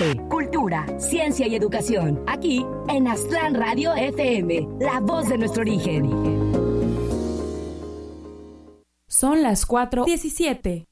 arte, cultura, ciencia y educación. Aquí en Aztlán Radio FM, la voz de nuestro origen. Son las 4:17.